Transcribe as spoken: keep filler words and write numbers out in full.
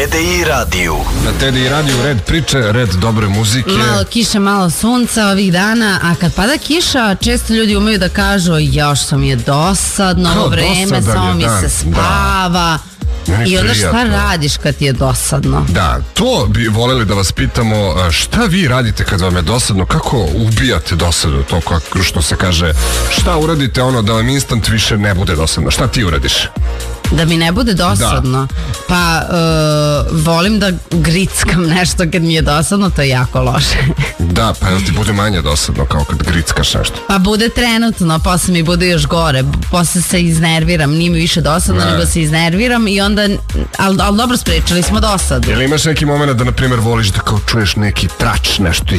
Teddy radiju. Na Teddy radiju red priče, red dobre muzike. Malo kiše, malo sunca ovih dana, a kad pada kiša, često ljudi umeju da kažu još sam je dosadno, ovo vreme, samo mi se spava. Da. I onda šta radiš kad ti je dosadno? Da, to bi voljeli da vas pitamo, šta vi radite kad vam je dosadno, kako ubijate dosadu, to kako što se kaže, šta uradite ono da vam instant više ne bude dosadno, šta ti uradiš? Da mi ne bude dosadno? Da. Pa, uh, volim da grickam nešto kad mi je dosadno, to je jako loše. Da, pa jel ti bude manje dosadno kao kad grickaš nešto? Pa bude trenutno, posle mi bude još gore, posle se iznerviram, nije mi više dosadno, ne. nego se iznerviram i onda, ali al dobro, sprečali smo dosadu. Jel imaš neki moment da, na primjer, voliš da kao čuješ neki trač, nešto